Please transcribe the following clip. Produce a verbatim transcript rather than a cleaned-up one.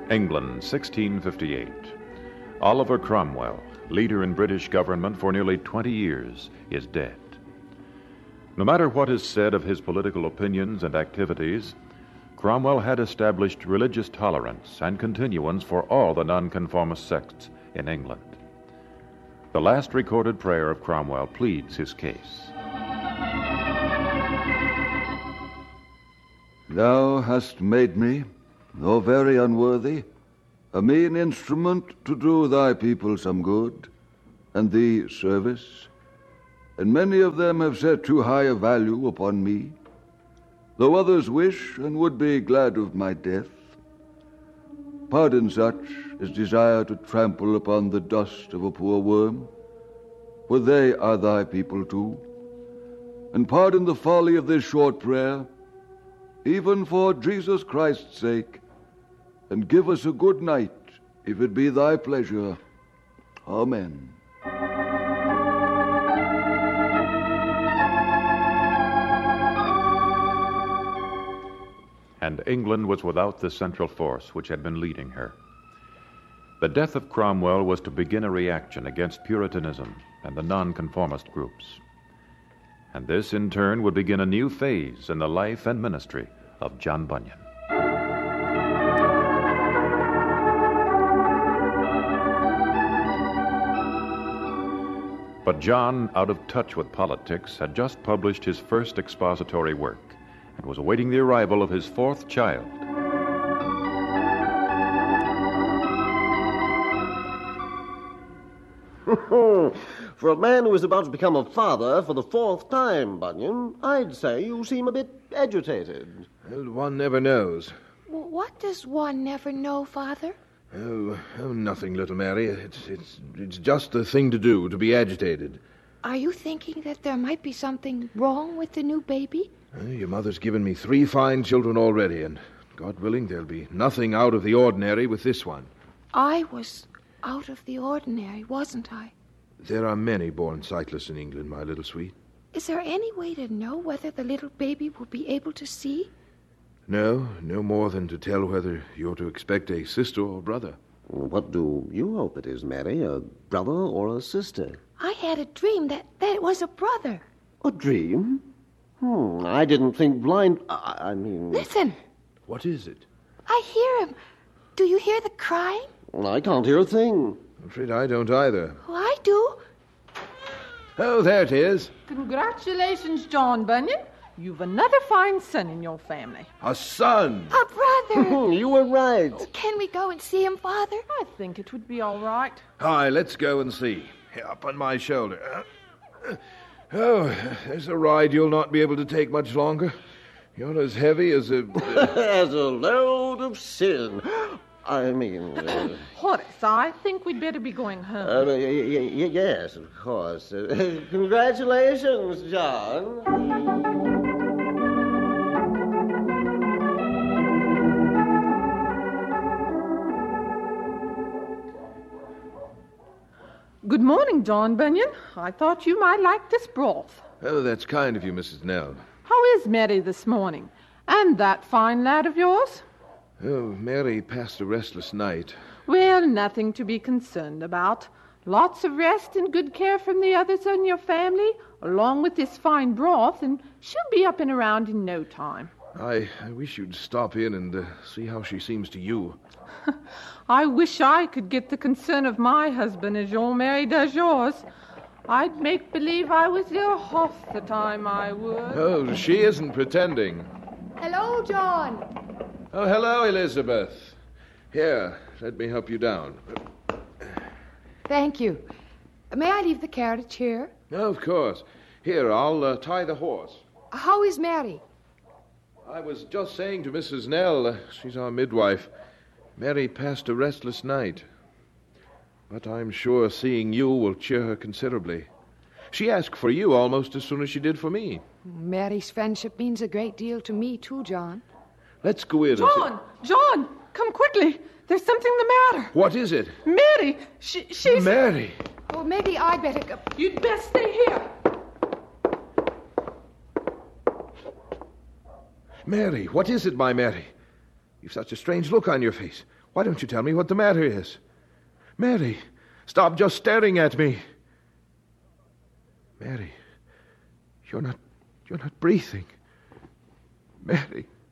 England, sixteen fifty-eight. Oliver Cromwell, leader in British government for nearly twenty years, is dead. No matter what is said of his political opinions and activities, Cromwell had established religious tolerance and continuance for all the nonconformist sects in England. The last recorded prayer of Cromwell pleads his case. Thou hast made me, though very unworthy, a mean instrument to do thy people some good, and thee service. And many of them have set too high a value upon me, though others wish and would be glad of my death. Pardon such as desire to trample upon the dust of a poor worm, for they are thy people too. And pardon the folly of this short prayer, even for Jesus Christ's sake, and give us a good night, if it be thy pleasure. Amen. And England was without the central force which had been leading her. The death of Cromwell was to begin a reaction against Puritanism and the nonconformist groups. And this, in turn, would begin a new phase in the life and ministry of John Bunyan. But John, out of touch with politics, had just published his first expository work and was awaiting the arrival of his fourth child. For a man who is about to become a father for the fourth time, Bunyan, I'd say you seem a bit agitated. Well, one never knows. Well, what does one never know, Father? Oh, oh, nothing, little Mary. It's, it's, it's just the thing to do, to be agitated. Are you thinking that there might be something wrong with the new baby? Uh, your mother's given me three fine children already, and God willing, there'll be nothing out of the ordinary with this one. I was out of the ordinary, wasn't I? There are many born sightless in England, my little sweet. Is there any way to know whether the little baby will be able to see? No, no more than to tell whether you're to expect a sister or brother. What do you hope it is, Mary? A brother or a sister? I had a dream that, that it was a brother. A dream? Hmm, I didn't think blind... I, I mean... Listen. What is it? I hear him. Do you hear the crying? I can't hear a thing. I'm afraid I don't either. Oh, I do. Oh, there it is. Congratulations, John Bunyan. You've another fine son in your family. A son! A brother! You were right. Oh, can we go and see him, Father? I think it would be all right. Aye, let's go and see. Here, up on my shoulder. Oh, there's a ride you'll not be able to take much longer. You're as heavy as a... as a load of sin. I mean... Uh, Horace, I think we'd better be going home. uh, y- y- y- yes, of course. Uh, congratulations, John. Good morning, John Bunyan. I thought you might like this broth. Oh, that's kind of you, Missus Nell. How is Mary this morning? And that fine lad of yours? Oh, Mary passed a restless night. Well, nothing to be concerned about. Lots of rest and good care from the others in your family, along with this fine broth, and she'll be up and around in no time. I, I wish you'd stop in and uh, see how she seems to you. I wish I could get the concern of my husband as your Mary does yours. I'd make believe I was ill half the time, I would. Oh, she isn't pretending. Hello, John. Oh, hello, Elizabeth. Here, let me help you down. Thank you. May I leave the carriage here? Oh, of course. Here, I'll uh, tie the horse. How is Mary? I was just saying to Missus Nell, uh, she's our midwife, Mary passed a restless night. But I'm sure seeing you will cheer her considerably. She asked for you almost as soon as she did for me. Mary's friendship means a great deal to me, too, John. Let's go in. John! John! Come quickly! There's something the matter. What is it? Mary! She, she's... Mary! Oh, maybe I'd better go. You'd best stay here. Mary, what is it, my Mary? You've such a strange look on your face. Why don't you tell me what the matter is? Mary, stop just staring at me. Mary, you're not, you're not breathing. Mary.